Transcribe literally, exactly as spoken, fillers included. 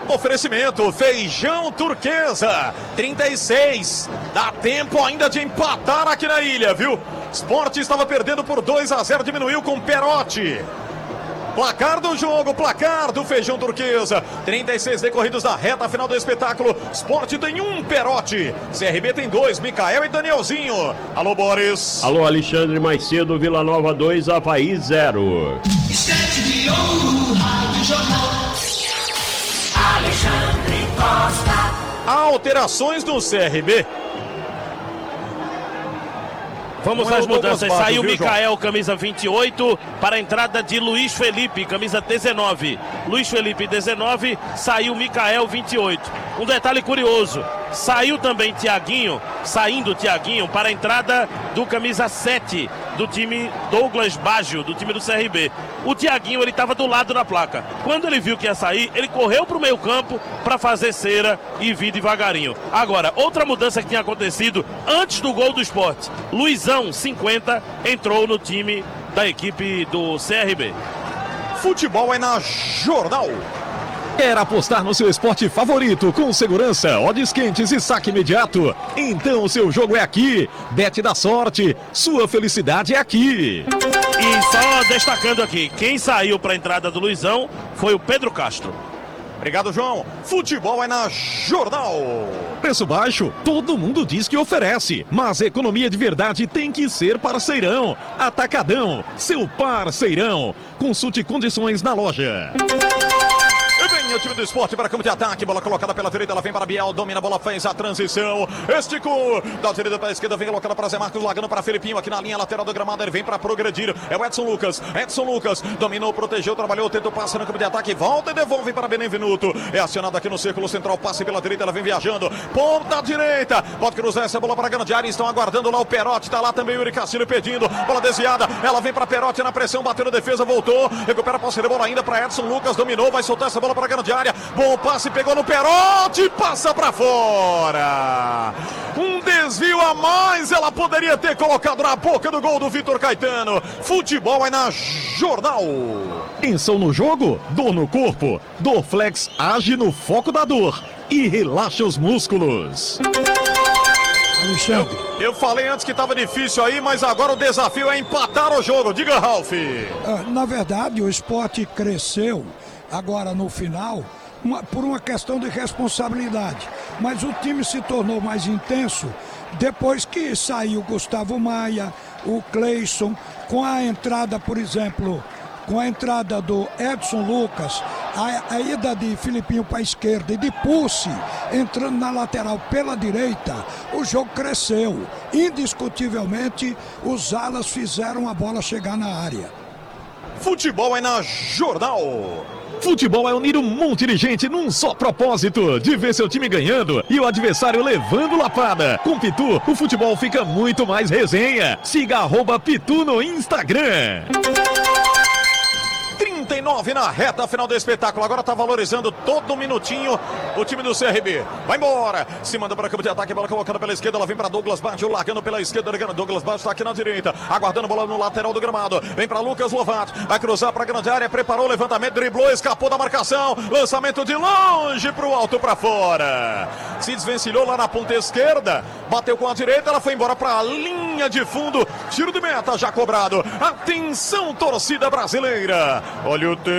Oferecimento, feijão turquesa, trinta e seis. Dá tempo ainda de empatar aqui na ilha, viu? Sport estava perdendo por dois a zero, diminuiu com Perotti. Placar do jogo, placar do feijão turquesa. trinta e seis decorridos da reta final do espetáculo. Sport tem um, Perotti. C R B tem dois, Micael e Danielzinho. Alô, Boris. Alô, Alexandre, mais cedo, Vila Nova dois, Avaí zero. Estete de ouro, Rádio Jornal. Alexandre Costa. Alterações no C R B. Vamos Não às é mudanças. Baggio, Saiu viu, Micael, camisa vinte e oito, para a entrada de Luiz Felipe, camisa dezenove. Luiz Felipe, dezenove, saiu Micael, vinte e oito. Um detalhe curioso, saiu também Tiaguinho, saindo Tiaguinho, para a entrada do camisa sete, do time Douglas Baggio, do time do C R B. O Tiaguinho, ele estava do lado da placa. Quando ele viu que ia sair, ele correu para o meio campo para fazer cera e vir devagarinho. Agora, outra mudança que tinha acontecido antes do gol do Sport. Luizão, cinquenta, entrou no time da equipe do C R B. Futebol é na Jornal. Quer apostar no seu esporte favorito com segurança, odds quentes e saque imediato? Então o seu jogo é aqui. Bet da sorte, sua felicidade é aqui. E só destacando aqui, quem saiu para a entrada do Luizão foi o Pedro Castro. Obrigado, João. Futebol é na Jornal. Preço baixo, todo mundo diz que oferece, mas economia de verdade tem que ser parceirão. Atacadão, seu parceirão. Consulte condições na loja. Vem o time do Sport para campo de ataque, bola colocada pela direita, ela vem para Biel, domina a bola, fez a transição, esticou, da direita para a esquerda, vem colocada para Zé Marcos, largando para Felipinho, aqui na linha lateral do gramado, ele vem para progredir, é o Edson Lucas, Edson Lucas, dominou, protegeu, trabalhou, tentou passe no campo de ataque, volta e devolve para Benevenuto, é acionado aqui no círculo central, passe pela direita, ela vem viajando, ponta direita, pode cruzar essa bola para a grande área, estão aguardando lá o Perotti, tá lá também o Yuri Castilho pedindo, bola desviada, ela vem para Perotti na pressão, bateu na defesa, voltou, recupera a posse de bola ainda para Edson Lucas, dominou, vai soltar essa bola para a grande área, bom passe, pegou no Perotti, passa para fora. Um desvio a mais, ela poderia ter colocado na boca do gol do Vitor Caetano. Futebol é na Jornal. Tensão no jogo? Dor no corpo? Dorflex age no foco da dor e relaxa os músculos. Alexandre. Eu, eu falei antes que estava difícil aí, mas agora o desafio é empatar o jogo. Diga, Ralf. Na verdade, o Sport cresceu agora no final Uma, por uma questão de responsabilidade, mas o time se tornou mais intenso depois que saiu Gustavo Maia, o Cleison, com a entrada, por exemplo, com a entrada do Edson Lucas, a, a ida de Filipinho para a esquerda e de Pulse entrando na lateral pela direita, o jogo cresceu. Indiscutivelmente, os alas fizeram a bola chegar na área. Futebol é na Jornal. Futebol é unir um monte de gente num só propósito, de ver seu time ganhando e o adversário levando lapada. Com Pitu, o futebol fica muito mais resenha. Siga arroba Pitu no Instagram. trinta e nove na reta final do espetáculo. Agora tá valorizando todo minutinho o time do C R B. Vai embora. Se manda para campo de ataque. Bola colocada pela esquerda. Ela vem para Douglas Baggio. Largando pela esquerda. Douglas Baggio está aqui na direita. Aguardando bola no lateral do gramado. Vem para Lucas Lovato. Vai cruzar para a grande área. Preparou o levantamento. Driblou. Escapou da marcação. Lançamento de longe para o alto, para fora. Se desvencilhou lá na ponta esquerda. Bateu com a direita. Ela foi embora para a linha de fundo. Tiro de meta já cobrado. Atenção, torcida brasileira. Olha o tempo.